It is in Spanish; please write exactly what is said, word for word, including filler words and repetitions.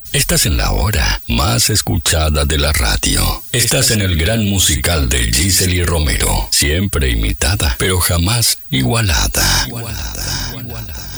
Estás en la hora más escuchada de la radio. Estás en el gran musical de Gisely Romero. Siempre imitada, pero jamás igualada. Igualada. Igualada.